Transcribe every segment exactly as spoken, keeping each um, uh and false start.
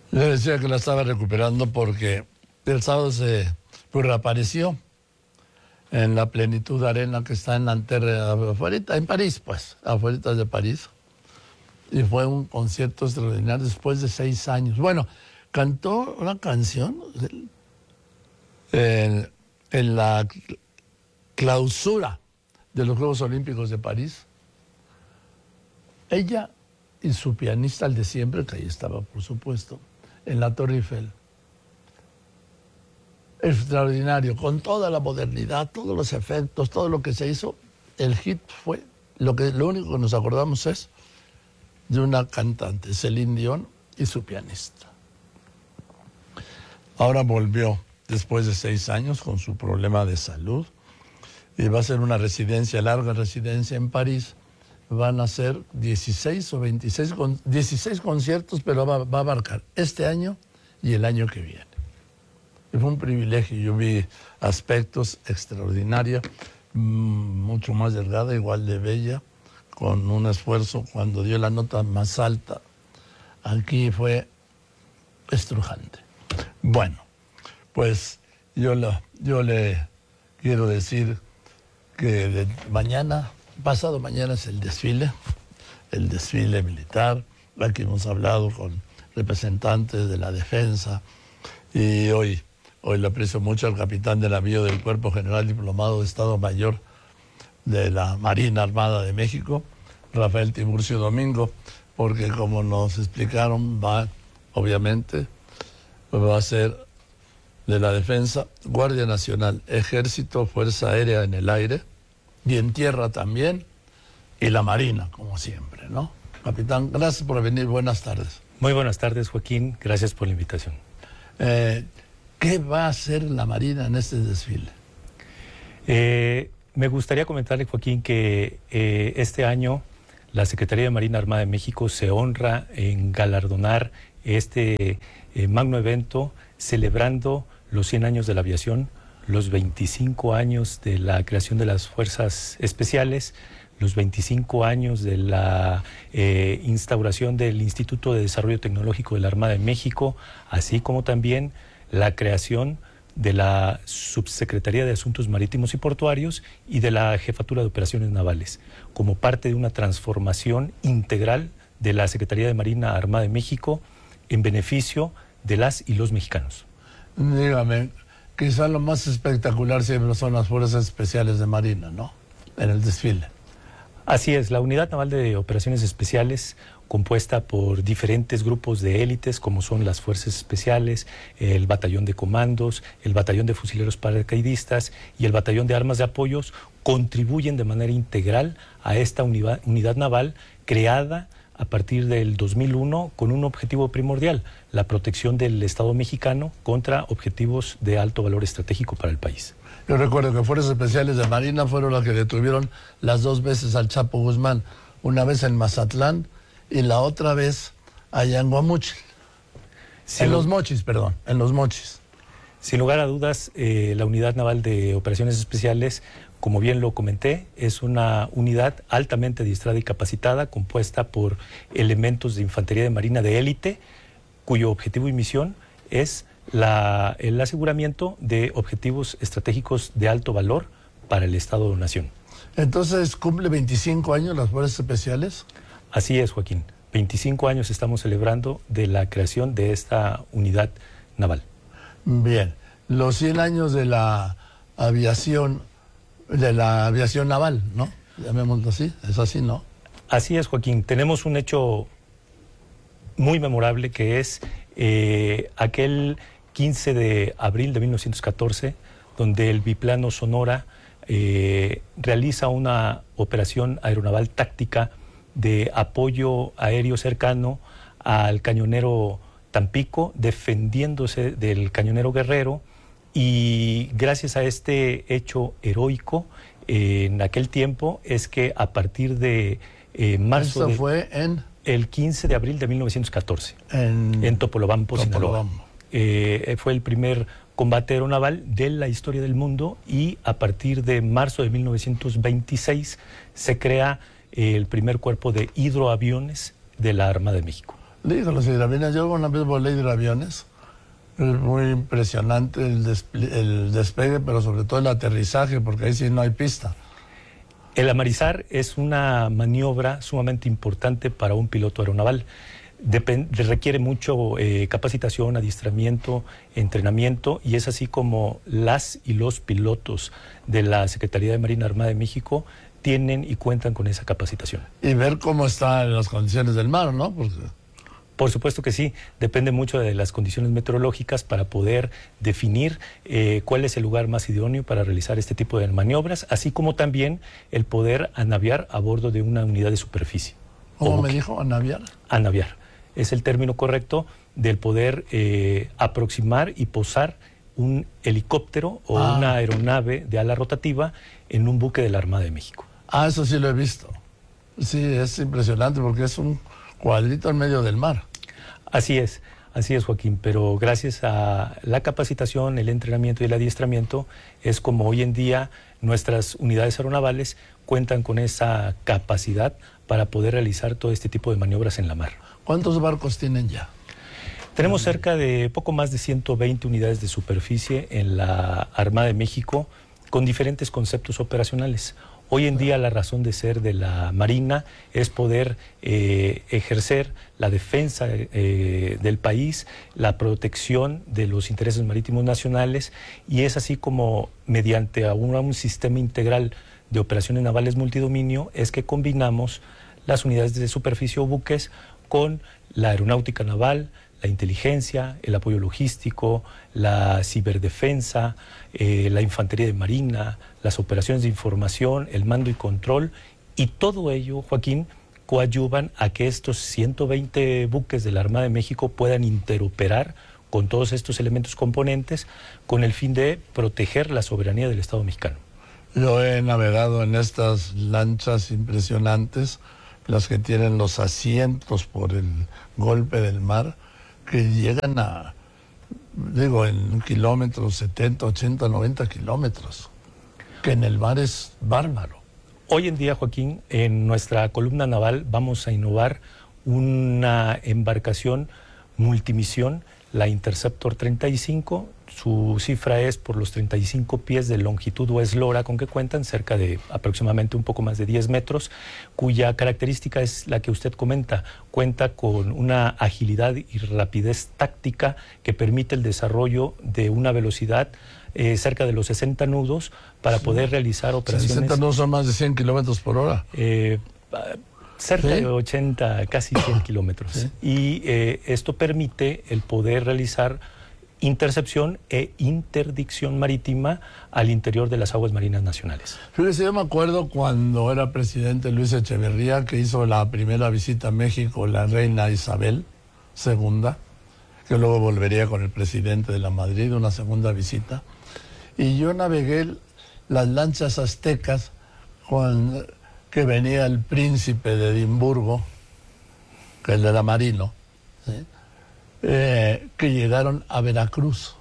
Le decía que la estaba recuperando porque el sábado se pues, reapareció en la Plenitud Arena que está en Nanterre, afuera, en París, pues, afuera de París. Y fue un concierto extraordinario después de seis años. Bueno, cantó una canción en, en la clausura de los Juegos Olímpicos de París. Ella y su pianista, el de siempre, que ahí estaba, por supuesto, en la Torre Eiffel. Extraordinario, con toda la modernidad, todos los efectos, todo lo que se hizo. El hit fue, lo, que, lo único que nos acordamos es de una cantante, Celine Dion, y su pianista. Ahora volvió, después de seis años, con su problema de salud, y va a ser una residencia, larga residencia en París. Van a ser dieciséis o veintiséis, con, dieciséis conciertos, pero va, va a abarcar este año y el año que viene. Y fue un privilegio, yo vi aspectos extraordinarios, mucho más delgada, igual de bella, con un esfuerzo cuando dio la nota más alta. Aquí fue estrujante. Bueno, pues yo, lo, yo le quiero decir que de mañana, pasado mañana es el desfile, el desfile militar. Aquí hemos hablado con representantes de la defensa y hoy, hoy le aprecio mucho al capitán de navío del Cuerpo General Diplomado de Estado Mayor de la Marina Armada de México, Rafael Tiburcio Domingo, porque como nos explicaron, va, obviamente, va a ser de la Defensa, Guardia Nacional, Ejército, Fuerza Aérea en el aire, y en tierra también, y la Marina, como siempre, ¿no? Capitán, gracias por venir, buenas tardes. Muy buenas tardes, Joaquín, gracias por la invitación. Eh, ¿Qué va a hacer la Marina en este desfile? Eh, me gustaría comentarle, Joaquín, que eh, este año la Secretaría de Marina Armada de México se honra en galardonar este eh, magno evento celebrando los cien años de la aviación, los veinticinco años de la creación de las Fuerzas Especiales, los veinticinco años de la eh, instauración del Instituto de Desarrollo Tecnológico de la Armada de México, así como también la creación de la Subsecretaría de Asuntos Marítimos y Portuarios y de la Jefatura de Operaciones Navales, como parte de una transformación integral de la Secretaría de Marina Armada de México en beneficio de las y los mexicanos. Dígame, quizá lo más espectacular siempre son las Fuerzas Especiales de Marina, ¿no? En el desfile. Así es, la Unidad Naval de Operaciones Especiales, compuesta por diferentes grupos de élites, como son las Fuerzas Especiales, el Batallón de Comandos, el Batallón de Fusileros Paracaidistas y el Batallón de Armas de Apoyos, contribuyen de manera integral a esta unidad, unidad naval creada a partir del dos mil uno con un objetivo primordial, la protección del Estado mexicano contra objetivos de alto valor estratégico para el país. Yo recuerdo que Fuerzas Especiales de Marina fueron las que detuvieron las dos veces al Chapo Guzmán, una vez en Mazatlán y la otra vez allá en Guamúchil. Sí, en los Mochis, perdón, en los Mochis. Sin lugar a dudas, eh, la Unidad Naval de Operaciones Especiales, como bien lo comenté, es una unidad altamente adiestrada y capacitada, compuesta por elementos de infantería de marina de élite, cuyo objetivo y misión es la, el aseguramiento de objetivos estratégicos de alto valor para el Estado de Nación. Entonces, ¿cumple veinticinco años las Fuerzas Especiales? Así es, Joaquín. veinticinco años estamos celebrando de la creación de esta unidad naval. Bien. Los cien años de la aviación, de la aviación naval, ¿no? Llamémoslo así, es así, ¿no? Así es, Joaquín. Tenemos un hecho muy memorable que es eh, aquel quince de abril de mil novecientos catorce, donde el biplano Sonora eh, realiza una operación aeronaval táctica de apoyo aéreo cercano al cañonero Tampico, defendiéndose del cañonero Guerrero, y gracias a este hecho heroico, eh, en aquel tiempo es que a partir de eh, marzo... ¿Esto de, fue en...? El quince de abril de mil novecientos catorce, en, en Topolobampo, Topolobampo. Sinaloa. Eh, fue el primer combate aeronaval de la historia del mundo y a partir de marzo de mil novecientos veintiséis se crea eh, el primer cuerpo de hidroaviones de la Armada de México. Digo, los hidroaviones, yo una vez volé hidroaviones, es muy impresionante el, desple el despegue, pero sobre todo el aterrizaje, porque ahí sí no hay pista. El amarizar es una maniobra sumamente importante para un piloto aeronaval. Depend requiere mucho eh, capacitación, adiestramiento, entrenamiento, y es así como las y los pilotos de la Secretaría de Marina Armada de México tienen y cuentan con esa capacitación. Y ver cómo están las condiciones del mar, ¿no? Porque... Por supuesto que sí, depende mucho de las condiciones meteorológicas para poder definir eh, cuál es el lugar más idóneo para realizar este tipo de maniobras, así como también el poder anaviar a bordo de una unidad de superficie. ¿Cómo me dijo? ¿Anaviar? Anaviar. Es el término correcto del poder eh, aproximar y posar un helicóptero o ah. una aeronave de ala rotativa en un buque de la Armada de México. Ah, eso sí lo he visto. Sí, es impresionante porque es un cuadrito en medio del mar. Así es, así es, Joaquín, pero gracias a la capacitación, el entrenamiento y el adiestramiento es como hoy en día nuestras unidades aeronavales cuentan con esa capacidad para poder realizar todo este tipo de maniobras en la mar. ¿Cuántos barcos tienen ya? Tenemos cerca de poco más de ciento veinte unidades de superficie en la Armada de México con diferentes conceptos operacionales. Hoy en día la razón de ser de la Marina es poder eh, ejercer la defensa eh, del país, la protección de los intereses marítimos nacionales, y es así como mediante un, un sistema integral de operaciones navales multidominio es que combinamos las unidades de superficie o buques con la aeronáutica naval, la inteligencia, el apoyo logístico, la ciberdefensa, eh, la infantería de marina, las operaciones de información, el mando y control, y todo ello, Joaquín, coadyuvan a que estos ciento veinte buques de la Armada de México puedan interoperar con todos estos elementos componentes con el fin de proteger la soberanía del Estado mexicano. Yo he navegado en estas lanchas impresionantes, las que tienen los asientos por el golpe del mar, que llegan a, digo, en un kilómetro, setenta, ochenta, noventa kilómetros, que en el mar es bárbaro. Hoy en día, Joaquín, en nuestra columna naval vamos a innovar una embarcación multimisión, la Interceptor treinta y cinco. Su cifra es por los treinta y cinco pies de longitud o eslora con que cuentan, cerca de aproximadamente un poco más de diez metros, cuya característica es la que usted comenta. Cuenta con una agilidad y rapidez táctica que permite el desarrollo de una velocidad eh, cerca de los sesenta nudos para sí. poder realizar operaciones... sesenta nudos son más de cien kilómetros por hora. Eh, cerca ¿Sí? de ochenta, casi cien kilómetros. ¿Sí? Y eh, esto permite el poder realizar intercepción e interdicción marítima al interior de las aguas marinas nacionales. Fíjese, yo me acuerdo cuando era presidente Luis Echeverría, que hizo la primera visita a México, la reina Isabel segunda, que luego volvería con el presidente de la Madrid, una segunda visita, y yo navegué las lanchas aztecas con que venía el príncipe de Edimburgo, que es el de la Marino, ¿sí? Eh, que llegaron a Veracruz,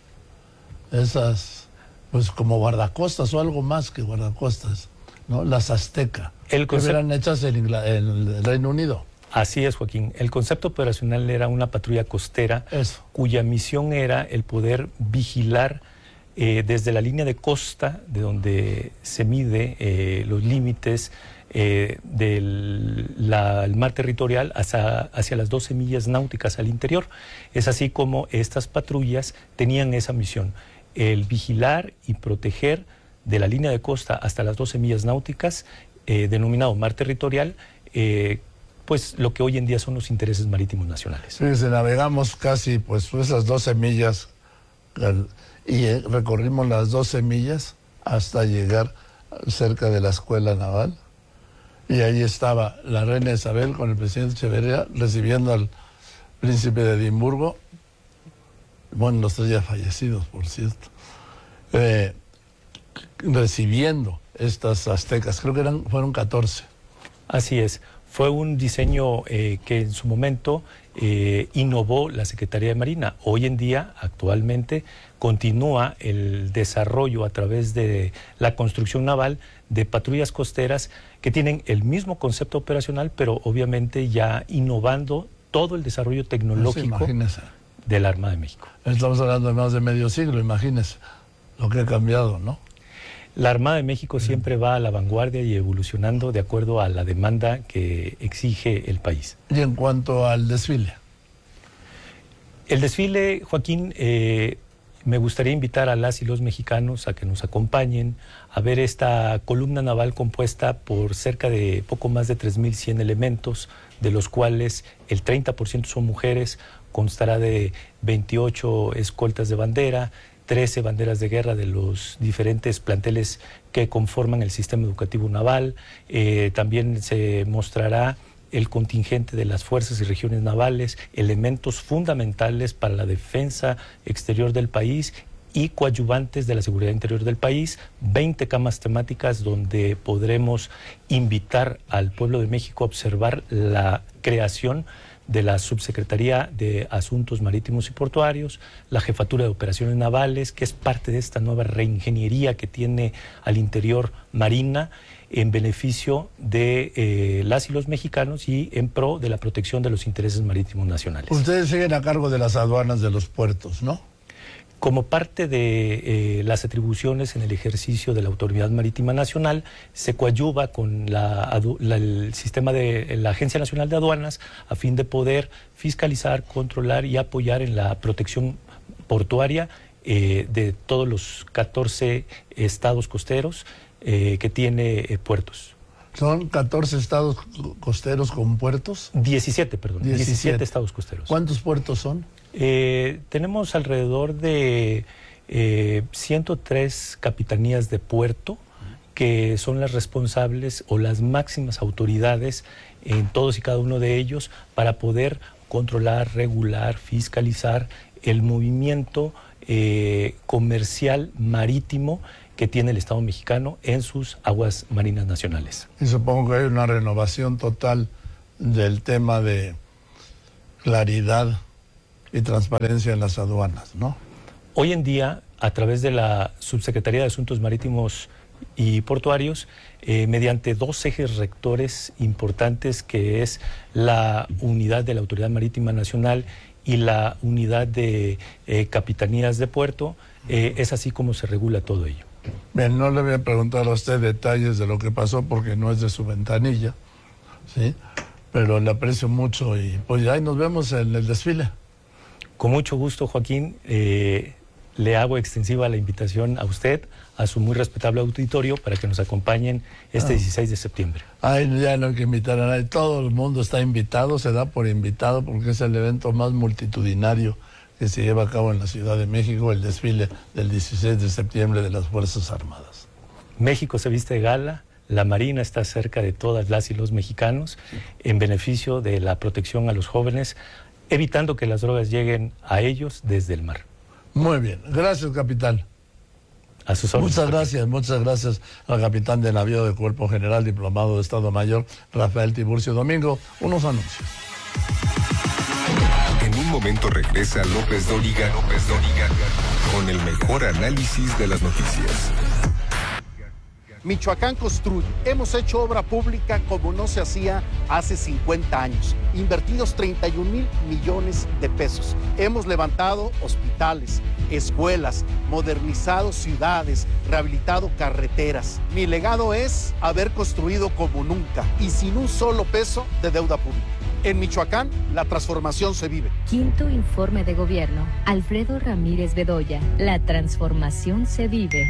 esas, pues como guardacostas o algo más que guardacostas, ¿no? Las Azteca, el que eran hechas en, Ingl en el Reino Unido. Así es, Joaquín. El concepto operacional era una patrulla costera, Eso. cuya misión era el poder vigilar eh, desde la línea de costa, de donde se mide eh, los límites Eh, del la, el mar territorial hacia, hacia las doce millas náuticas al interior. Es así como estas patrullas tenían esa misión, el vigilar y proteger de la línea de costa hasta las doce millas náuticas, eh, denominado mar territorial, eh, pues lo que hoy en día son los intereses marítimos nacionales. Fíjense, navegamos casi pues esas doce millas y recorrimos las doce millas hasta llegar cerca de la escuela naval. Y ahí estaba la reina Isabel con el presidente Echeverría recibiendo al príncipe de Edimburgo, bueno, los tres ya fallecidos, por cierto, eh, recibiendo estas aztecas, creo que eran, fueron catorce. Así es, fue un diseño eh, que en su momento eh, innovó la Secretaría de Marina. Hoy en día, actualmente, continúa el desarrollo a través de la construcción naval de patrullas costeras que tienen el mismo concepto operacional, pero obviamente ya innovando todo el desarrollo tecnológico Sí, de la Armada de México. Estamos hablando de más de medio siglo, imagínese lo que ha cambiado, ¿no? La Armada de México siempre va a la vanguardia y evolucionando de acuerdo a la demanda que exige el país. Y en cuanto al desfile. El desfile, Joaquín, eh, me gustaría invitar a las y los mexicanos a que nos acompañen a ver esta columna naval compuesta por cerca de poco más de tres mil cien elementos, de los cuales el treinta por ciento son mujeres, constará de veintiocho escoltas de bandera, trece banderas de guerra de los diferentes planteles que conforman el sistema educativo naval. Eh, también se mostrará el contingente de las fuerzas y regiones navales, elementos fundamentales para la defensa exterior del país y coadyuvantes de la seguridad interior del país, veinte camas temáticas donde podremos invitar al pueblo de México a observar la creación de la Subsecretaría de Asuntos Marítimos y Portuarios, la Jefatura de Operaciones Navales, que es parte de esta nueva reingeniería que tiene al interior Marina en beneficio de eh, las y los mexicanos y en pro de la protección de los intereses marítimos nacionales. Ustedes siguen a cargo de las aduanas de los puertos, ¿no? Como parte de eh, las atribuciones en el ejercicio de la Autoridad Marítima Nacional, se coadyuva con la, la, el sistema de la Agencia Nacional de Aduanas a fin de poder fiscalizar, controlar y apoyar en la protección portuaria eh, de todos los catorce estados costeros eh, que tiene eh, puertos. ¿Son catorce estados costeros con puertos? diecisiete, perdón. diecisiete. diecisiete estados costeros. ¿Cuántos puertos son? Eh, tenemos alrededor de eh, ciento tres capitanías de puerto que son las responsables o las máximas autoridades en todos y cada uno de ellos para poder controlar, regular, fiscalizar el movimiento eh, comercial marítimo que tiene el Estado mexicano en sus aguas marinas nacionales. Y supongo que hay una renovación total del tema de claridad y transparencia en las aduanas, ¿no? Hoy en día, a través de la Subsecretaría de Asuntos Marítimos y Portuarios, eh, mediante dos ejes rectores importantes, que es la unidad de la Autoridad Marítima Nacional y la unidad de eh, capitanías de puerto, eh, es así como se regula todo ello. Bien, no le voy a preguntar a usted detalles de lo que pasó porque no es de su ventanilla, ¿sí? Pero le aprecio mucho y pues ahí nos vemos en el desfile. Con mucho gusto, Joaquín. Eh, le hago extensiva la invitación a usted, a su muy respetable auditorio, para que nos acompañen este ah. dieciséis de septiembre. Ay, ya no hay que invitar a nadie. Todo el mundo está invitado, se da por invitado, porque es el evento más multitudinario que se lleva a cabo en la Ciudad de México, el desfile del dieciséis de septiembre de las Fuerzas Armadas. México se viste de gala. La Marina está cerca de todas las y los mexicanos en beneficio de la protección a los jóvenes, evitando que las drogas lleguen a ellos desde el mar. Muy bien. Gracias, capitán. A sus órdenes. Muchas gracias, muchas gracias al capitán de navío de Cuerpo General, diplomado de Estado Mayor, Rafael Tiburcio Domingo. Unos anuncios. En un momento regresa López Dóriga, López Dóriga, con el mejor análisis de las noticias. Michoacán construye. Hemos hecho obra pública como no se hacía hace cincuenta años. Invertidos treinta y un mil millones de pesos. Hemos levantado hospitales, escuelas, modernizado ciudades, rehabilitado carreteras. Mi legado es haber construido como nunca y sin un solo peso de deuda pública. En Michoacán, la transformación se vive. Quinto informe de gobierno. Alfredo Ramírez Bedoya. La transformación se vive.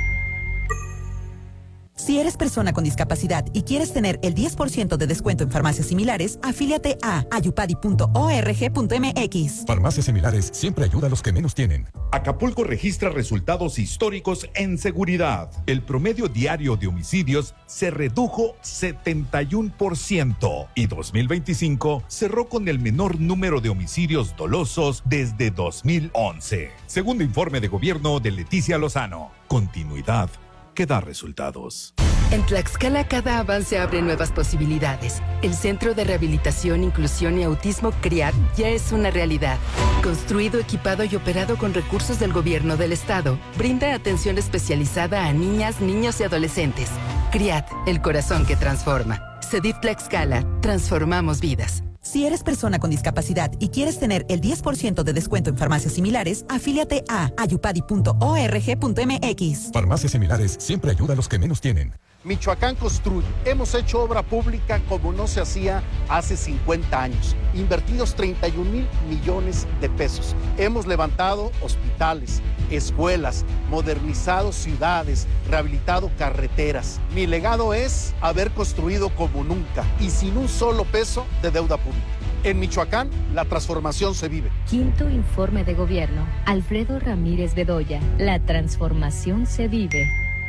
Si eres persona con discapacidad y quieres tener el diez por ciento de descuento en farmacias similares, afíliate a ayupadi punto org punto mx. Farmacias similares siempre ayuda a los que menos tienen. Acapulco registra resultados históricos en seguridad. El promedio diario de homicidios se redujo setenta y uno por ciento y dos mil veinticinco cerró con el menor número de homicidios dolosos desde dos mil once. Segundo informe de gobierno de Leticia Lozano. Continuidad que da resultados. En Tlaxcala cada avance abre nuevas posibilidades. El Centro de Rehabilitación, Inclusión y Autismo CRIAT ya es una realidad. Construido, equipado y operado con recursos del gobierno del estado, brinda atención especializada a niñas, niños y adolescentes. CRIAT, el corazón que transforma. CEDIF Tlaxcala, transformamos vidas. Si eres persona con discapacidad y quieres tener el diez por ciento de descuento en farmacias similares, afíliate a ayupadi punto org punto mx. Farmacias Similares siempre ayuda a los que menos tienen. Michoacán construye. Hemos hecho obra pública como no se hacía hace cincuenta años. Invertidos treinta y un mil millones de pesos. Hemos levantado hospitales, escuelas, modernizado ciudades, rehabilitado carreteras. Mi legado es haber construido como nunca y sin un solo peso de deuda pública. En Michoacán, la transformación se vive. Quinto informe de gobierno. Alfredo Ramírez Bedoya. La transformación se vive.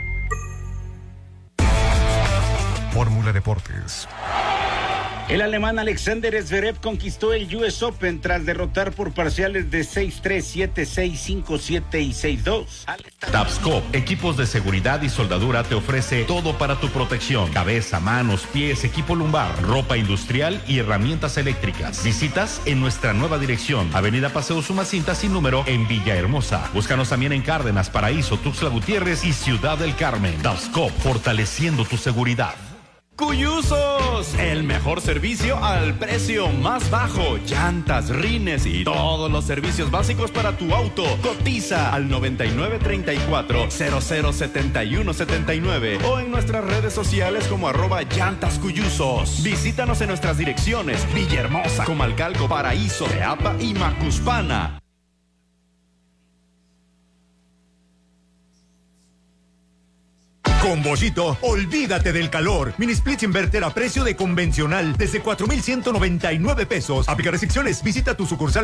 Fórmula Deportes. El alemán Alexander Zverev conquistó el U S Open tras derrotar por parciales de seis tres, siete seis, cinco siete y seis dos. Tapscop, equipos de seguridad y soldadura, te ofrece todo para tu protección: cabeza, manos, pies, equipo lumbar, ropa industrial y herramientas eléctricas. Visitas en nuestra nueva dirección, Avenida Paseo Sumacinta sin número, en Villahermosa. Búscanos también en Cárdenas, Paraíso, Tuxtla Gutiérrez y Ciudad del Carmen. Tapscop, fortaleciendo tu seguridad. Cuyusos, el mejor servicio al precio más bajo. Llantas, rines y todos los servicios básicos para tu auto. Cotiza al noventa y nueve treinta y cuatro, cero cero setenta y uno setenta y nueve o en nuestras redes sociales como arroba llantas Cuyusos. Visítanos en nuestras direcciones: Villahermosa, Comalcalco, Paraíso, Teapa y Macuspana. Con Bollito, olvídate del calor. Mini splits inverter a precio de convencional desde cuatro mil ciento noventa y nueve pesos. Aplica restricciones. Visita tu sucursal